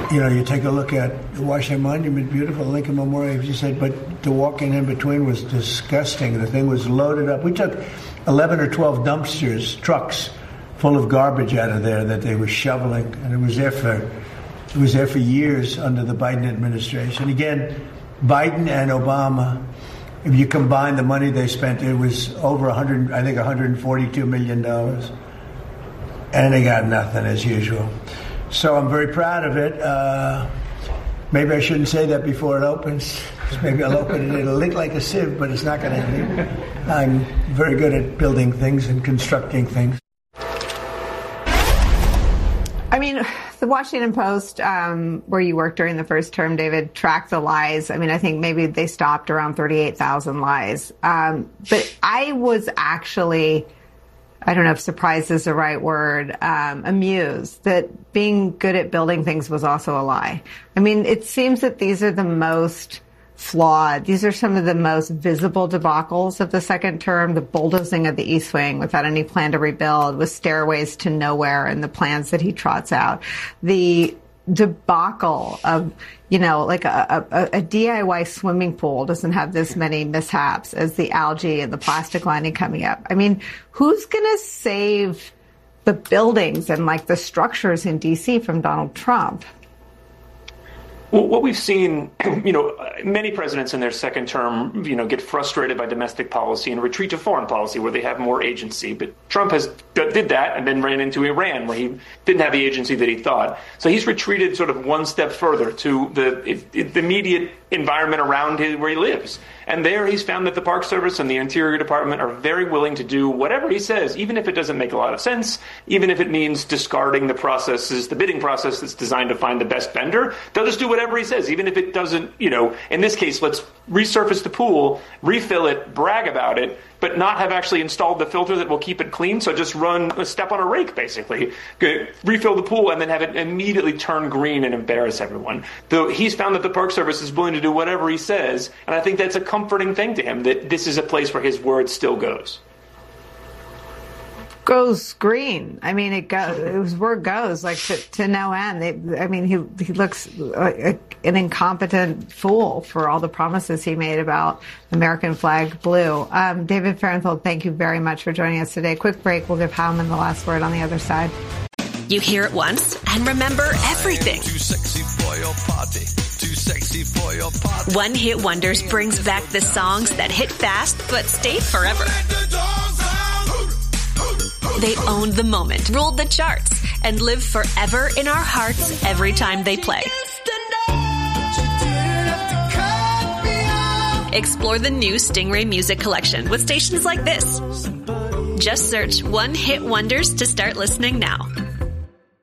You take a look at the Washington Monument, beautiful, Lincoln Memorial, you said, but the walking in between was disgusting. The thing was loaded up. We took 11 or 12 dumpsters, trucks, full of garbage out of there that they were shoveling, and it was there for years under the Biden administration. Again, Biden and Obama, if you combine the money they spent, it was over $142 million, and they got nothing as usual. So I'm very proud of it. Maybe I shouldn't say that before it opens. Maybe I'll open it. It'll look like a sieve, but it's not going to. I'm very good at building things and constructing things. I mean, the Washington Post, where you worked during the first term, David, tracked the lies. I mean, I think maybe they stopped around 38,000 lies. But I was actually, I don't know if surprised is the right word, amused that being good at building things was also a lie. I mean, it seems that these are the most flawed. These are some of the most visible debacles of the second term, the bulldozing of the East Wing without any plan to rebuild, with stairways to nowhere and the plans that he trots out. The debacle of, like a DIY swimming pool doesn't have this many mishaps as the algae and the plastic lining coming up. I mean, who's going to save the buildings and like the structures in D.C. from Donald Trump? Well, what we've seen, many presidents in their second term, get frustrated by domestic policy and retreat to foreign policy where they have more agency. But Trump did that and then ran into Iran where he didn't have the agency that he thought. So he's retreated sort of one step further to the immediate environment around where he lives. And there he's found that the Park Service and the Interior Department are very willing to do whatever he says, even if it doesn't make a lot of sense, even if it means discarding the bidding process that's designed to find the best vendor. They'll just do whatever he says, even if it doesn't, in this case, let's resurface the pool, refill it, brag about it, but not have actually installed the filter that will keep it clean. So just step on a rake, basically, refill the pool, and then have it immediately turn green and embarrass everyone. Though he's found that the Park Service is willing to do whatever he says, and I think that's a comforting thing to him, that this is a place where his word still goes. Goes green. I mean, his word goes like to no end. He looks like an incompetent fool for all the promises he made about American flag blue. David Fahrenthold, thank you very much for joining us today. Quick break. We'll give Howman the last word on the other side. You hear it once and remember everything. Too sexy for your party. Too sexy for your party. One Hit Wonders brings back the songs that hit fast but stayed forever. They owned the moment, ruled the charts, and live forever in our hearts every time they play. Explore the new Stingray Music Collection with stations like this. Just search One Hit Wonders to start listening now.